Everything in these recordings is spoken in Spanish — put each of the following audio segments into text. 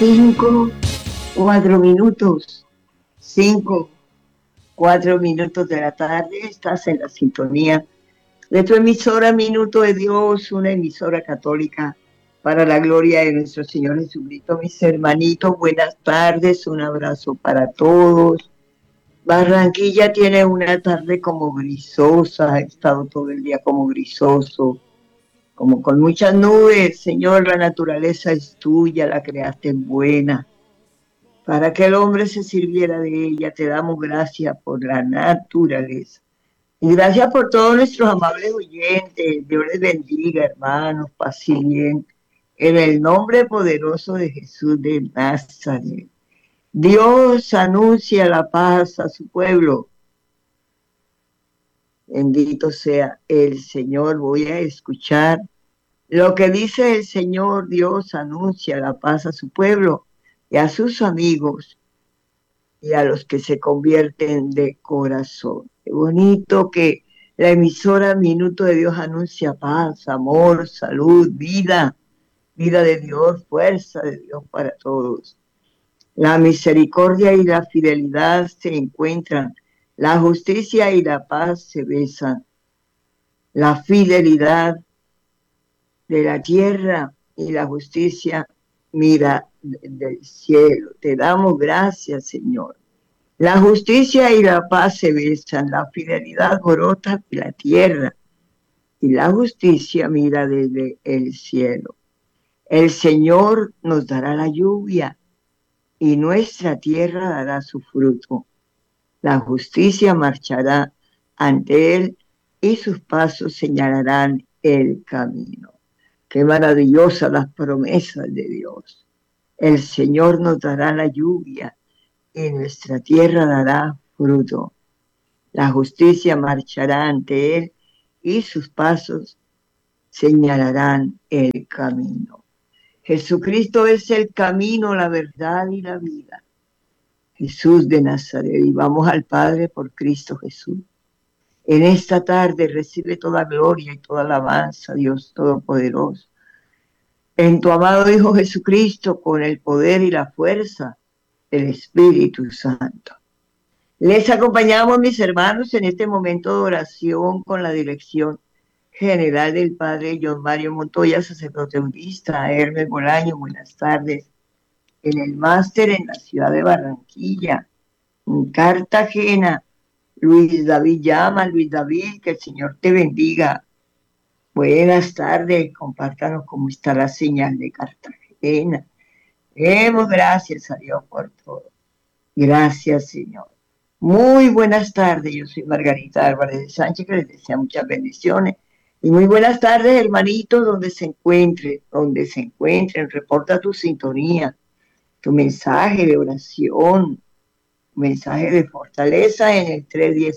5, 4 minutos, 5, 4 minutos de la tarde, estás en la sintonía de tu emisora Minuto de Dios, una emisora católica para la gloria de nuestro Señor Jesucristo. Mis hermanitos, buenas tardes, un abrazo para todos. Barranquilla tiene una tarde como grisosa, ha estado todo el día como grisoso, como con muchas nubes. Señor, la naturaleza es tuya, la creaste buena para que el hombre se sirviera de ella. Te damos gracias por la naturaleza. Y gracias por todos nuestros amables oyentes. Dios les bendiga, hermanos, paz y bien. En el nombre poderoso de Jesús de Nazaret. Dios anuncia la paz a su pueblo. Bendito sea el Señor. Voy a escuchar lo que dice el Señor. Dios anuncia la paz a su pueblo y a sus amigos y a los que se convierten de corazón. Qué bonito que la emisora Minuto de Dios anuncia paz, amor, salud, vida, vida de Dios, fuerza de Dios para todos. La misericordia y la fidelidad se encuentran, la justicia y la paz se besan. La fidelidad de la tierra y la justicia mira del cielo. Te damos gracias, Señor. La justicia y la paz se besan, la fidelidad brota de la tierra y la justicia mira desde el cielo. El Señor nos dará la lluvia y nuestra tierra dará su fruto. La justicia marchará ante él y sus pasos señalarán el camino. Qué maravillosas las promesas de Dios. El Señor nos dará la lluvia y nuestra tierra dará fruto. La justicia marchará ante él y sus pasos señalarán el camino. Jesucristo es el camino, la verdad y la vida. Jesús de Nazaret, y vamos al Padre por Cristo Jesús. En esta tarde recibe toda gloria y toda alabanza, Dios Todopoderoso. En tu amado Hijo Jesucristo, con el poder y la fuerza del Espíritu Santo. Les acompañamos, mis hermanos, en este momento de oración con la dirección general del Padre John Mario Montoya, sacerdote budista. Hermes Bolaño, buenas tardes. En el máster en la ciudad de Barranquilla, en Cartagena, Luis David llama. Luis David, que el Señor te bendiga. Buenas tardes, compártanos cómo está la señal de Cartagena. Demos gracias a Dios por todo. Gracias, Señor. Muy buenas tardes, yo soy Margarita Álvarez de Sánchez, que les desea muchas bendiciones. Y muy buenas tardes, hermanitos, donde se encuentren, reporta tu sintonía, tu mensaje de oración, mensaje de fortaleza en el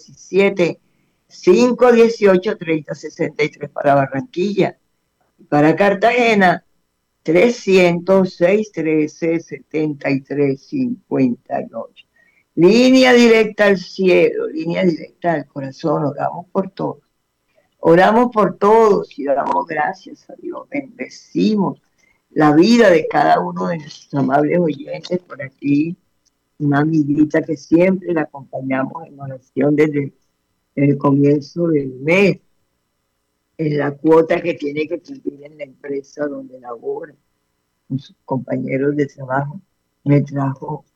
317-518-3063 para Barranquilla. Y para Cartagena, 300-613-7358. Línea directa al cielo, línea directa al corazón. Oramos por todos. Oramos por todos y damos gracias a Dios. Bendecimos la vida de cada uno de nuestros amables oyentes. Por aquí, una amiguita que siempre la acompañamos en oración desde el comienzo del mes, en la cuota que tiene que cumplir en la empresa donde labora, con sus compañeros de trabajo. Me trajo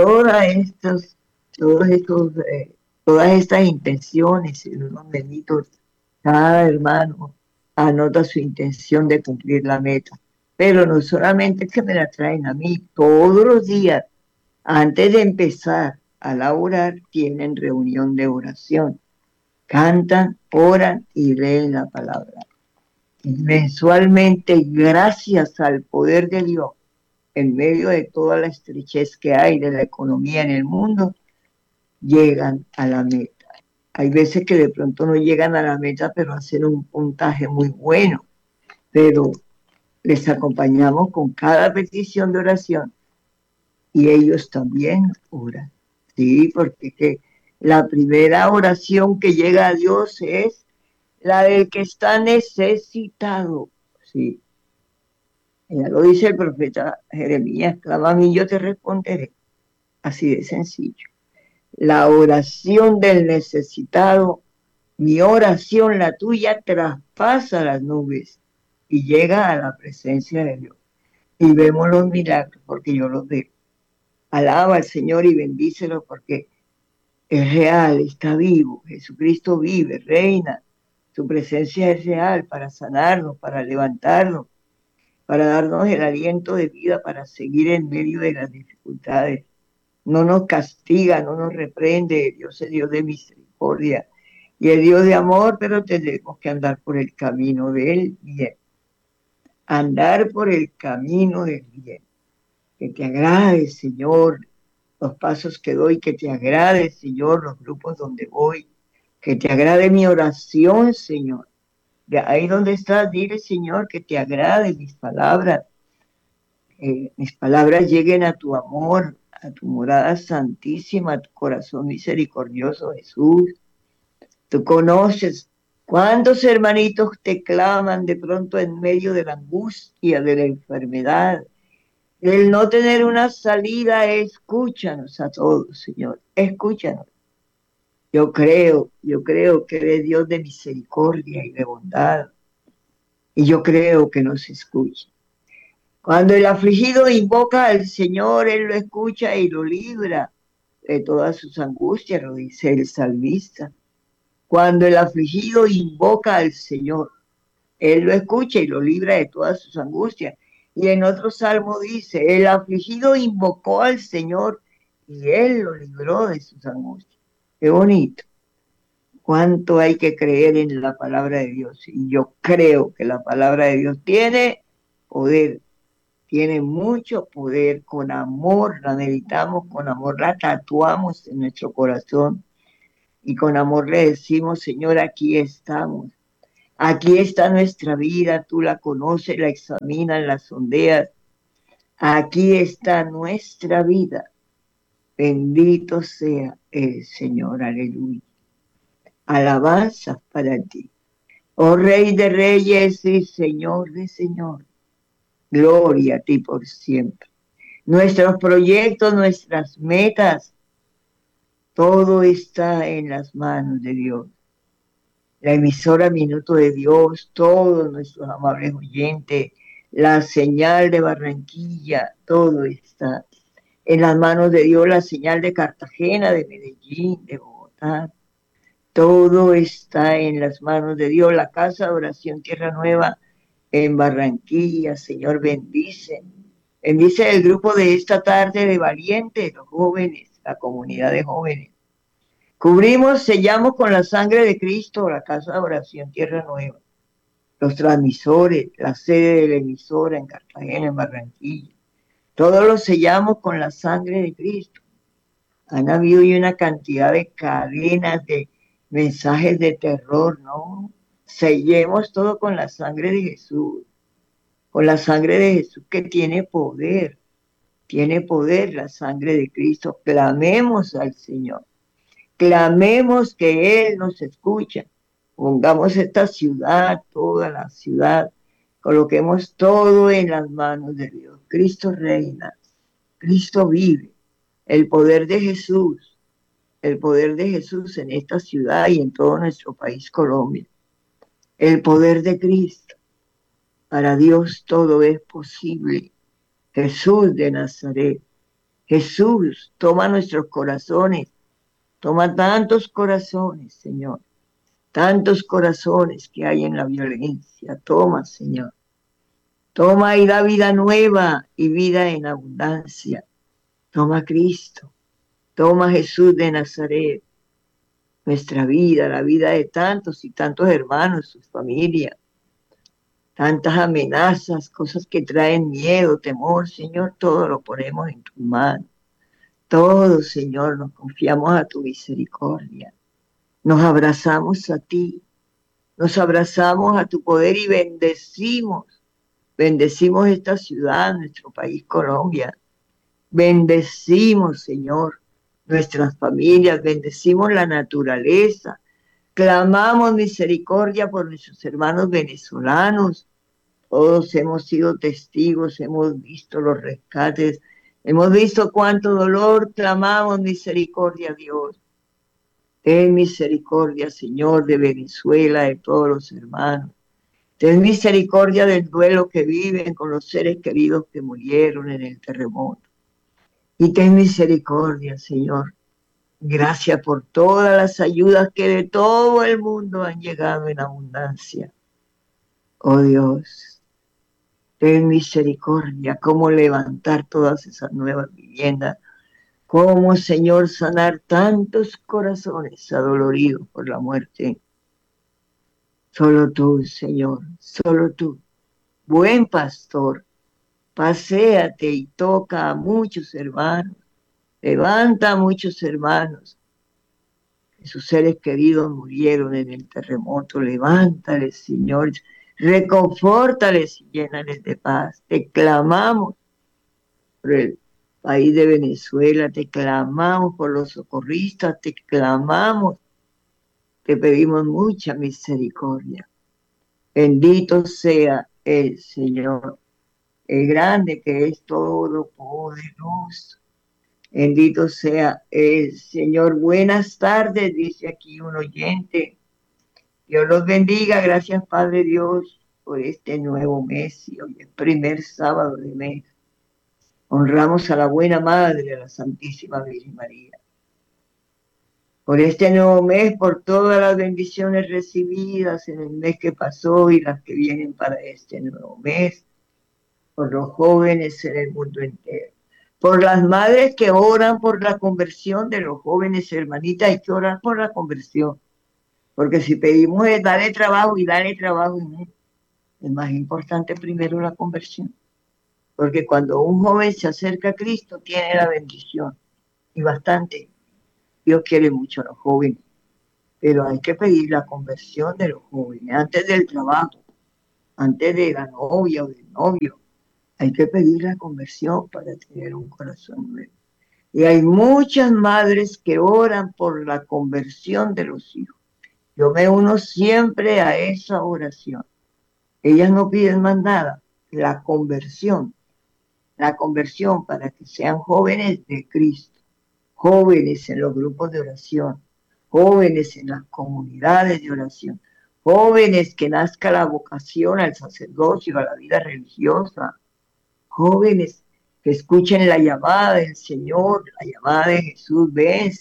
todos estos, todas estas intenciones en unos memitos. Cada hermano anota su intención de cumplir la meta. Pero no solamente es que me la traen a mí, todos los días, antes de empezar a laborar, tienen reunión de oración. Cantan, oran y leen la palabra. Y mensualmente, gracias al poder de Dios, en medio de toda la estrechez que hay de la economía en el mundo, llegan a la meta. Hay veces que de pronto no llegan a la meta, pero hacen un puntaje muy bueno. Pero les acompañamos con cada petición de oración y ellos también oran. Sí, porque que la primera oración que llega a Dios es la del que está necesitado. Sí. Ya lo dice el profeta Jeremías, clama a mí, yo te responderé. Así de sencillo. La oración del necesitado, mi oración, la tuya, traspasa las nubes y llega a la presencia de Dios. Y vemos los milagros, porque yo los veo. Alaba al Señor y bendícelo porque es real, está vivo. Jesucristo vive, reina. Su presencia es real para sanarnos, para levantarnos, para darnos el aliento de vida, para seguir en medio de las dificultades. No nos castiga, no nos reprende. Dios es Dios de misericordia y es Dios de amor, pero tenemos que andar por el camino del bien. Andar por el camino del bien. Que te agrade, Señor, los pasos que doy, que te agrade, Señor, los grupos donde voy, que te agrade mi oración, Señor. De ahí donde estás, dile, Señor, que te agrade mis palabras lleguen a tu amor, a tu morada santísima, a tu corazón misericordioso, Jesús. Tú conoces cuántos hermanitos te claman de pronto en medio de la angustia, de la enfermedad, el no tener una salida. Escúchanos a todos, Señor, escúchanos. Yo creo que eres Dios de misericordia y de bondad, y yo creo que nos escucha. Cuando el afligido invoca al Señor, Él lo escucha y lo libra de todas sus angustias, lo dice el salmista. Cuando el afligido invoca al Señor, Él lo escucha y lo libra de todas sus angustias. Y en otro salmo dice, el afligido invocó al Señor y Él lo libró de sus angustias. Qué bonito. Cuánto hay que creer en la palabra de Dios. Y yo creo que la palabra de Dios tiene poder, tiene mucho poder. Con amor la meditamos, con amor la tatuamos en nuestro corazón y con amor le decimos, Señor, aquí estamos. Aquí está nuestra vida, tú la conoces, la examinas, la sondeas. Aquí está nuestra vida. Bendito sea el Señor, aleluya. Alabanzas para ti. Oh Rey de Reyes y Señor de Señor. Gloria a ti por siempre. Nuestros proyectos, nuestras metas, todo está en las manos de Dios. La emisora Minuto de Dios, todos nuestros amables oyentes, la señal de Barranquilla, todo está en las manos de Dios, la señal de Cartagena, de Medellín, de Bogotá, todo está en las manos de Dios, la Casa de Oración Tierra Nueva en Barranquilla, Señor, bendice. Bendice el grupo de esta tarde de valientes, los jóvenes, la comunidad de jóvenes. Cubrimos, sellamos con la sangre de Cristo la Casa de Oración Tierra Nueva, los transmisores, la sede de la emisora en Cartagena, en Barranquilla. Todos los sellamos con la sangre de Cristo. Han habido una cantidad de cadenas de mensajes de terror, ¿no? Sellemos todo con la sangre de Jesús, con la sangre de Jesús que tiene poder la sangre de Cristo. Clamemos al Señor. Clamemos que Él nos escucha. Pongamos esta ciudad, toda la ciudad, coloquemos todo en las manos de Dios. Cristo reina, Cristo vive. El poder de Jesús, el poder de Jesús en esta ciudad y en todo nuestro país, Colombia. El poder de Cristo. Para Dios todo es posible. Jesús de Nazaret. Jesús, toma nuestros corazones. Toma tantos corazones, Señor, tantos corazones que hay en la violencia. Toma, Señor. Toma y da vida nueva y vida en abundancia. Toma Cristo. Toma Jesús de Nazaret. Nuestra vida, la vida de tantos y tantos hermanos, sus familias. Tantas amenazas, cosas que traen miedo, temor. Señor, todo lo ponemos en tus manos. Todo, Señor, nos confiamos a tu misericordia. Nos abrazamos a ti, nos abrazamos a tu poder y bendecimos esta ciudad, nuestro país Colombia. Bendecimos, Señor, nuestras familias, bendecimos la naturaleza. Clamamos misericordia por nuestros hermanos venezolanos, Todos hemos sido testigos, hemos visto los rescates, hemos visto cuánto dolor, clamamos misericordia a Dios. Ten misericordia, Señor, de Venezuela, de todos los hermanos. Ten misericordia del duelo que viven con los seres queridos que murieron en el terremoto. Y ten misericordia, Señor. Gracias por todas las ayudas que de todo el mundo han llegado en abundancia. Oh Dios, ten misericordia, cómo levantar todas esas nuevas viviendas, cómo, Señor, sanar tantos corazones adoloridos por la muerte. Solo tú, Señor, solo tú, buen pastor, paséate y toca a muchos hermanos, levanta a muchos hermanos, que sus seres queridos murieron en el terremoto, levántales, Señor, reconfórtales y llénales de paz. Te clamamos por el país de Venezuela, te clamamos por los socorristas, te clamamos, te pedimos mucha misericordia. Bendito sea el Señor, el grande que es todopoderoso. Bendito sea el Señor. Buenas tardes, dice aquí un oyente. Dios los bendiga. Gracias, Padre Dios, por este nuevo mes y hoy el primer sábado de mes. Honramos a la buena Madre, a la Santísima Virgen María. Por este nuevo mes, por todas las bendiciones recibidas en el mes que pasó y las que vienen para este nuevo mes, por los jóvenes en el mundo entero, por las madres que oran por la conversión de los jóvenes, hermanitas, hay que orar por la conversión, porque si pedimos es darle trabajo, es más importante primero la conversión, porque cuando un joven se acerca a Cristo tiene la bendición, y bastante. Dios quiere mucho a los jóvenes, pero hay que pedir la conversión de los jóvenes antes del trabajo, antes de la novia o del novio. Hay que pedir la conversión para tener un corazón nuevo. Y hay muchas madres que oran por la conversión de los hijos. Yo me uno siempre a esa oración. Ellas no piden más nada, la conversión para que sean jóvenes de Cristo, jóvenes en los grupos de oración, jóvenes en las comunidades de oración, jóvenes que nazca la vocación al sacerdocio, a la vida religiosa, jóvenes que escuchen la llamada del Señor, la llamada de Jesús,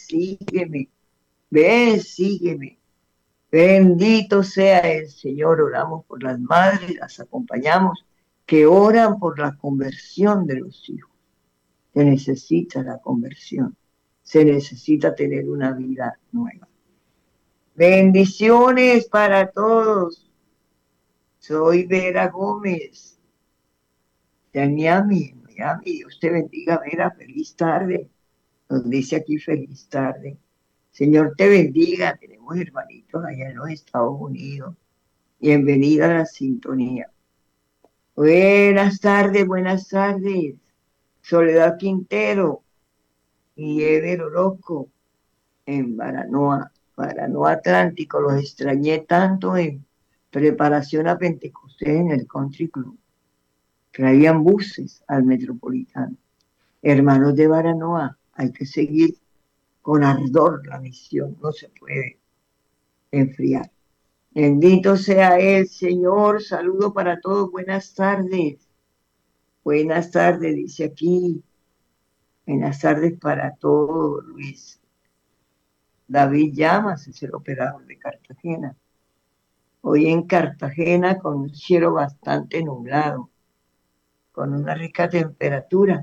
ven, sígueme. Bendito sea el Señor, oramos por las madres, las acompañamos, que oran por la conversión de los hijos. Se necesita la conversión, se necesita tener una vida nueva. Bendiciones para todos. Soy Vera Gómez, de Miami. Dios te bendiga, Vera, feliz tarde. Nos dice aquí feliz tarde. Señor te bendiga, tenemos hermanitos allá en los Estados Unidos. Bienvenida a la sintonía. Buenas tardes, buenas tardes. Soledad Quintero y Ever Orozco en Baranoa Atlántico. Los extrañé tanto en preparación a Pentecostés en el Country Club. Traían buses al Metropolitano. Hermanos de Baranoa, hay que seguir con ardor la misión, no se puede enfriar. Bendito sea el Señor, saludo para todos, buenas tardes. Buenas tardes, dice aquí. Buenas tardes para todos, Luis. David Llamas es el operador de Cartagena. Hoy en Cartagena con un cielo bastante nublado, con una rica temperatura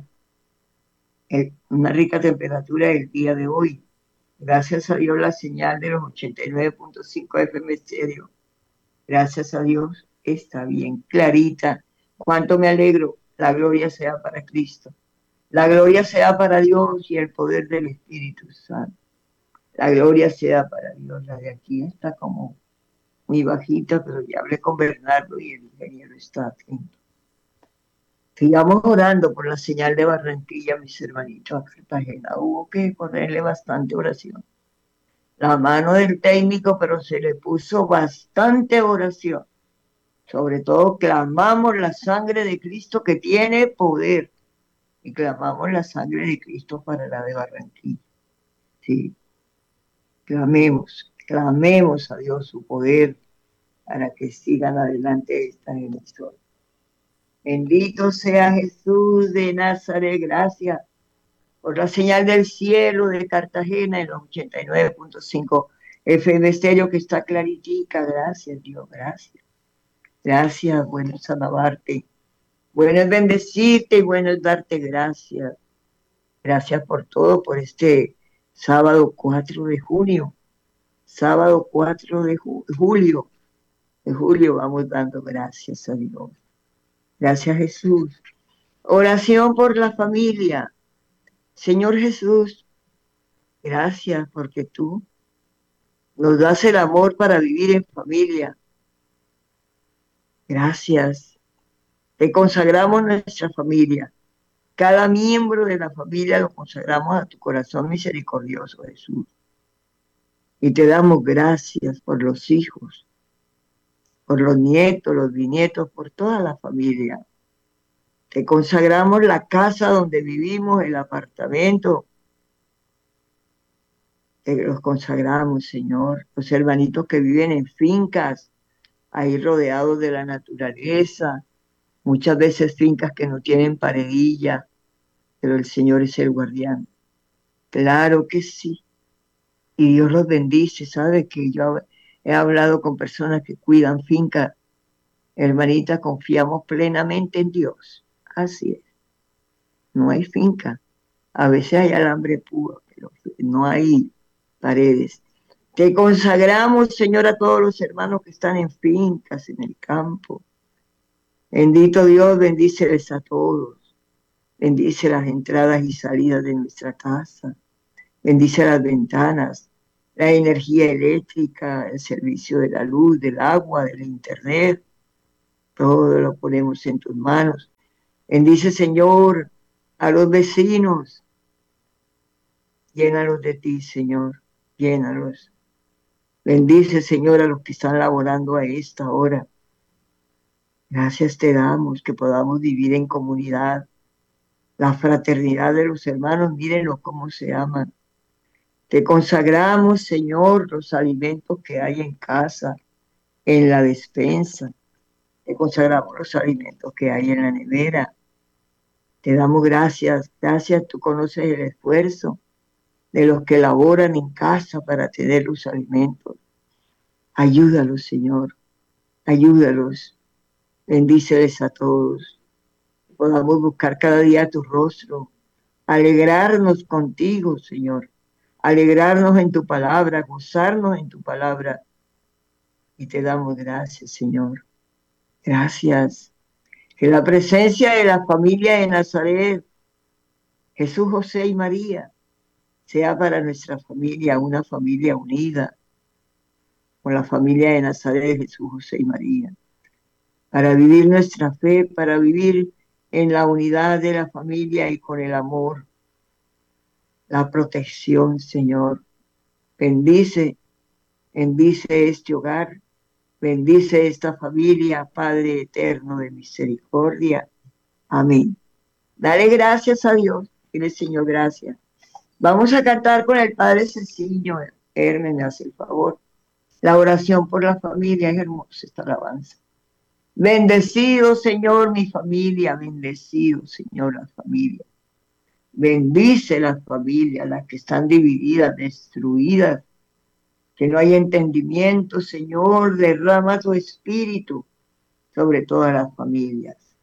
el día de hoy. Gracias a Dios la señal de los 89.5 FM estéreo. Gracias a Dios está bien clarita. Cuánto me alegro. La gloria sea para Cristo. La gloria sea para Dios y el poder del Espíritu Santo. La gloria sea para Dios. La de aquí está como muy bajita, pero ya hablé con Bernardo y el ingeniero está atento. Sigamos orando por la señal de Barranquilla, mis hermanitos, a Cartagena. Hubo que ponerle bastante oración. La mano del técnico, pero se le puso bastante oración. Sobre todo clamamos la sangre de Cristo que tiene poder y clamamos la sangre de Cristo para la de Barranquilla. Sí, clamemos a Dios su poder para que sigan adelante estas emisoras. Bendito sea Jesús de Nazaret, gracias por la señal del cielo de Cartagena en los 89.5 FM estéreo que está claritica, gracias Dios, gracias. Gracias, bueno es alabarte, bueno es bendecirte y bueno es darte gracias. Gracias por todo, por este sábado 4 de junio, sábado 4 de julio, vamos dando gracias a Dios. Gracias Jesús. Oración por la familia. Señor Jesús, gracias porque tú nos das el amor para vivir en familia. Gracias. Te consagramos nuestra familia. Cada miembro de la familia lo consagramos a tu corazón misericordioso, Jesús. Y te damos gracias por los hijos, por los nietos, los bisnietos, por toda la familia. Te consagramos la casa donde vivimos, el apartamento. Te los consagramos, Señor. Los hermanitos que viven en fincas, ahí rodeados de la naturaleza. Muchas veces fincas que no tienen paredilla, pero el Señor es el guardián. Claro que sí. Y Dios los bendice. Sabe que yo he hablado con personas que cuidan fincas. Hermanita, confiamos plenamente en Dios. Así es. No hay finca. A veces hay alambre puro, pero no hay paredes. Te consagramos, Señor, a todos los hermanos que están en fincas, en el campo. Bendito Dios, bendíceles a todos. Bendice las entradas y salidas de nuestra casa. Bendice las ventanas, la energía eléctrica, el servicio de la luz, del agua, del internet. Todo lo ponemos en tus manos. Bendice, Señor, a los vecinos. Llénalos de ti, Señor. Llénalos. Bendice, Señor, a los que están laborando a esta hora. Gracias te damos que podamos vivir en comunidad. La fraternidad de los hermanos, mírenlos cómo se aman. Te consagramos, Señor, los alimentos que hay en casa, en la despensa. Te consagramos los alimentos que hay en la nevera. Te damos gracias. Gracias, tú conoces el esfuerzo de los que laboran en casa para tener los alimentos. Ayúdalos, Señor. Ayúdalos. Bendíceles a todos. Podamos buscar cada día tu rostro. Alegrarnos contigo, Señor. Alegrarnos en tu palabra, gozarnos en tu palabra. Y te damos gracias, Señor. Gracias. Que la presencia de la familia de Nazaret, Jesús, José y María, sea para nuestra familia una familia unida con la familia de Nazaret, Jesús, José y María. Para vivir nuestra fe, para vivir en la unidad de la familia y con el amor, la protección, Señor. Bendice este hogar. Bendice esta familia, Padre eterno de misericordia. Amén. Dale gracias a Dios. Dile, Señor, gracias. Vamos a cantar con el Padre Sencillo. Hermen, me hace el favor. La oración por la familia es hermosa esta alabanza. Bendecido, Señor, mi familia. Bendecido, Señor, la familia. Bendice las familias, las que están divididas, destruidas, que no hay entendimiento, Señor, derrama tu espíritu sobre todas las familias.